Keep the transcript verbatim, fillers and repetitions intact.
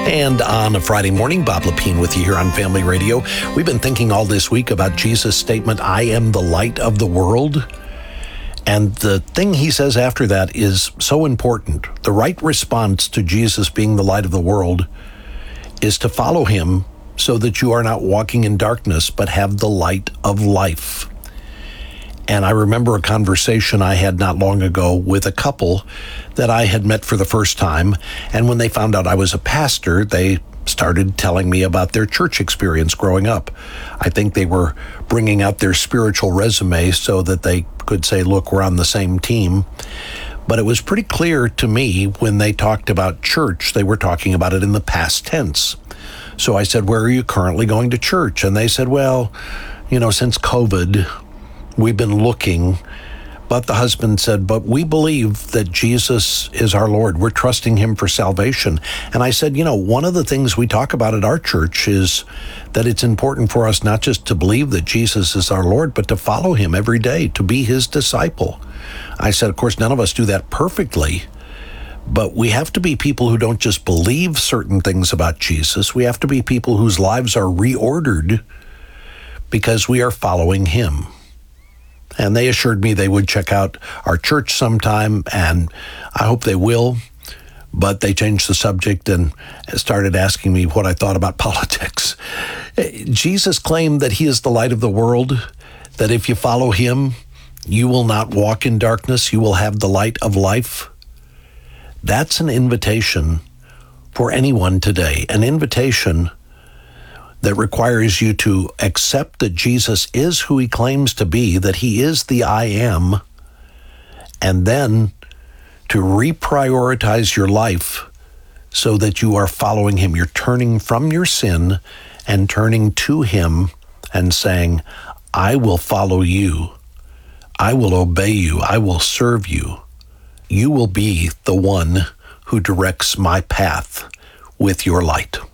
And on a Friday morning, Bob Lepine with you here on Family Radio. We've been thinking all this week about Jesus' statement, I am the light of the world. And the thing he says after that is so important. The right response to Jesus being the light of the world is to follow him so that you are not walking in darkness, but have the light of life. And I remember a conversation I had not long ago with a couple that I had met for the first time. And when they found out I was a pastor, they started telling me about their church experience growing up. I think they were bringing out their spiritual resume so that they could say, look, we're on the same team. But it was pretty clear to me when they talked about church, they were talking about it in the past tense. So I said, where are you currently going to church? And they said, well, you know, since COVID, we've been looking. But the husband said, but we believe that Jesus is our Lord. We're trusting him for salvation. And I said, you know, one of the things we talk about at our church is that it's important for us not just to believe that Jesus is our Lord, but to follow him every day, to be his disciple. I said, of course, none of us do that perfectly, but we have to be people who don't just believe certain things about Jesus. We have to be people whose lives are reordered because we are following him. And they assured me they would check out our church sometime, and I hope they will. But they changed the subject and started asking me what I thought about politics. Jesus claimed that he is the light of the world, that if you follow him, you will not walk in darkness, you will have the light of life. That's an invitation for anyone today, an invitation that requires you to accept that Jesus is who he claims to be, that he is the I am, and then to reprioritize your life so that you are following him. You're turning from your sin and turning to him and saying, I will follow you. I will obey you. I will serve you. You will be the one who directs my path with your light.